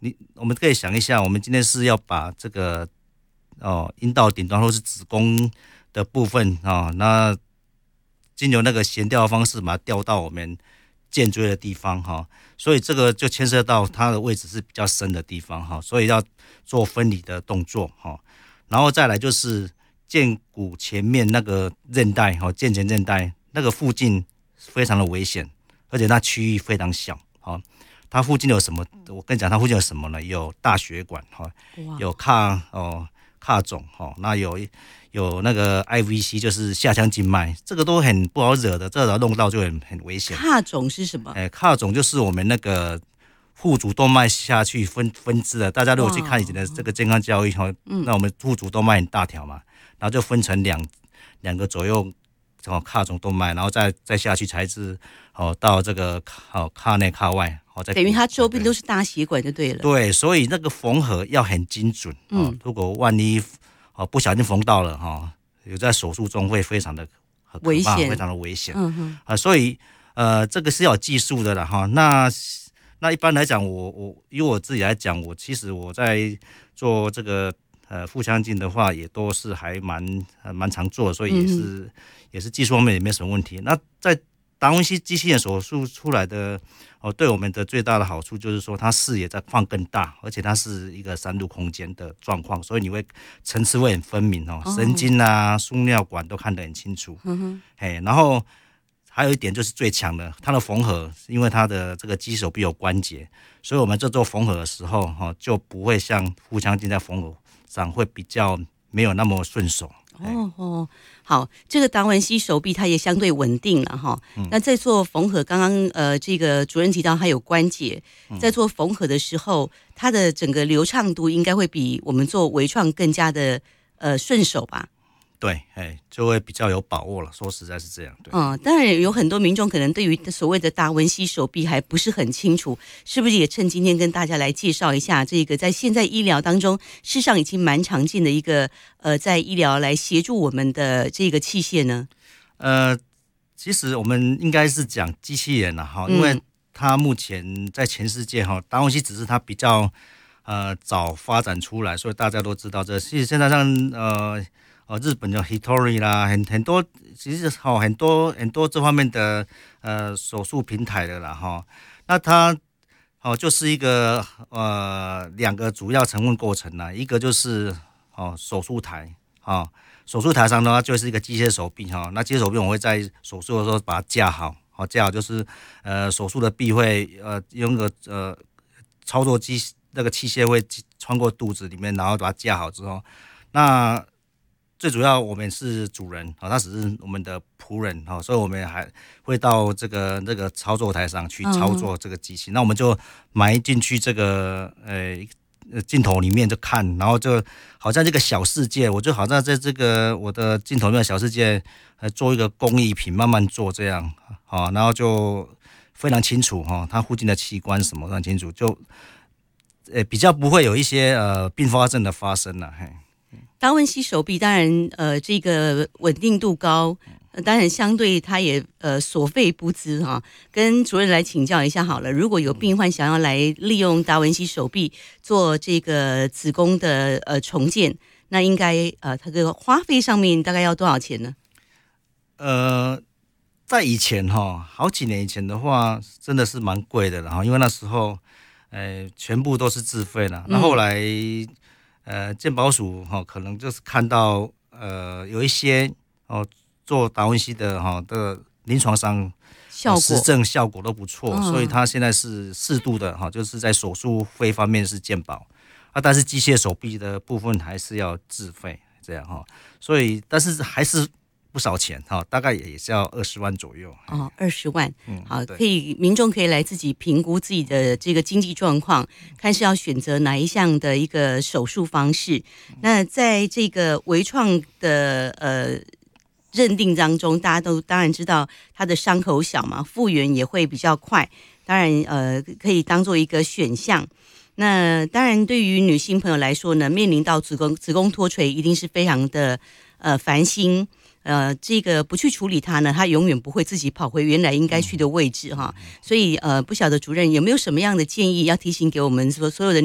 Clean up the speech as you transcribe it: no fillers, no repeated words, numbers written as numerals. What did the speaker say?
我们可以想一下，我们今天是要把这个阴道顶端或是子宫的部分那经由那个悬吊的方式把它吊到我们颈椎的地方所以这个就牵涉到它的位置是比较深的地方所以要做分离的动作然后再来就是剑骨前面那个韧带剑前韧带那个附近非常的危险，而且它区域非常小它附近有什么？我跟你讲，它附近有什么呢？有大血管有髂肿那有那个 IVC 就是下腔静脉，这个都很不好惹的，这个弄到就很危险。 髂肿是什么？ 髂肿就是我们那个腹主动脉下去分支的。大家如果去看以前的这个健康教育那我们腹主动脉很大条嘛，然后就分成两个左右髂肿动脉，然后再下去才是到这个髂内髂外等于它周边都是大血管就对了。 对，所以那个缝合要很精准如果万一不小心缝到了有在手术中会非常的危险， 非常的危险。所以这个是要有技术的啦那一般来讲，以我自己来讲，其实我在做这个腹腔镜的话，也都是还蛮常做的，所以也是技术方面也没什么问题。那在达文西机器人手术出来的对我们的最大的好处就是说，它视野在放更大，而且它是一个3度空间的状况，所以你会层次会很分明神经啊、输尿管都看得很清楚。然后还有一点就是最强的，它的缝合，因为它的这个肌手臂有关节，所以我们在做缝合的时候就不会像腹腔镜在缝合上会比较没有那么顺手。 好，这个达文西手臂它也相对稳定了那在做缝合，刚刚这个主任提到它有关节，在做缝合的时候，它的整个流畅度应该会比我们做微创更加的顺手吧？ 对，就会比较有把握了。说实在是这样，对。 当然有很多民众可能对于所谓的达文西手臂还不是很清楚，是不是也趁今天跟大家来介绍一下这个在现在医疗当中，事实上已经蛮常见的一个在医疗来协助我们的这个器械呢？ 其实我们应该是讲机器人因为它目前在全世界达文西只是它比较早发展出来，所以大家都知道这。其实现在像日本有 Hitori 啦，很多，其实很多这方面的手术平台的啦那它就是一个两个主要成分构成啦，一个就是手术台手术台上的话就是一个机械手臂那机械手臂我们会在手术的时候把它架好架好就是手术的臂会用个操作机那个器械会穿过肚子里面，然后把它架好之后，那最主要我们是主人他只是我们的仆人所以我们还会到这个操作台上去操作这个机器。那我们就埋进去这个镜头里面就看，然后就好像这个小世界，我就好像在这个我的镜头里面的小世界做一个工艺品，慢慢做这样然后就非常清楚它附近的器官什么都很清楚，就比较不会有一些并发症的发生了。 达文西手臂当然这个稳定度高，当然相对它也所费不赀跟主任来请教一下好了，如果有病患想要来利用达文西手臂做这个子宫的重建，那应该它的花费上面大概要多少钱呢？ 在以前好几年以前的话真的是蛮贵的了因为那时候全部都是自费了。那后来健保署可能就是看到有一些做达文西的临床上实证效果都不错，所以他现在是适度的就是在手术费方面是健保但是机械手臂的部分还是要自费这样所以但是还是不少钱大概也是要20万左右。 20万，好，民众可以来自己评估自己的这个经济状况，看是要选择哪一项的一个手术方式。那在这个微创的认定当中，大家都当然知道它的伤口小嘛，复原也会比较快，当然可以当做一个选项。那当然对于女性朋友来说呢，面临到子宫脱垂一定是非常的烦心。这个不去处理它呢，它永远不会自己跑回原来应该去的位置所以不晓得主任有没有什么样的建议要提醒给我们所有的